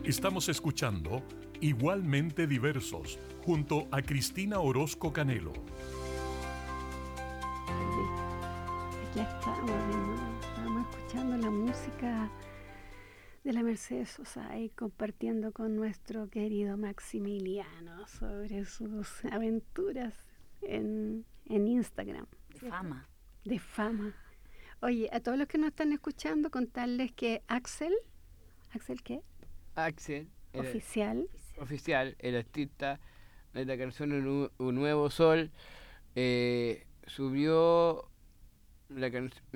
Estamos escuchando Igualmente Diversos junto a Cristina Orozco Canelo. Aquí estamos escuchando la música de la Mercedes Sosa y compartiendo con nuestro querido Maximiliano sobre sus aventuras en Instagram. De fama. Oye, a todos los que nos están escuchando, contarles que ¿Axel qué? Axel, Oficial, el artista de la canción Un Nuevo Sol, subió